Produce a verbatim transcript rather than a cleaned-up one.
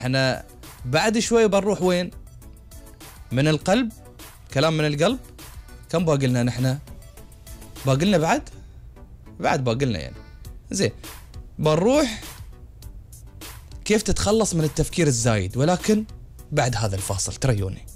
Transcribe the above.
احنا بعد شوي بنروح وين؟ من القلب، كلام من القلب. كم باقي لنا نحن؟ باقي لنا بعد؟ بعد باقي لنا يعني. زين بنروح كيف تتخلص من التفكير الزايد، ولكن بعد هذا الفاصل تريوني.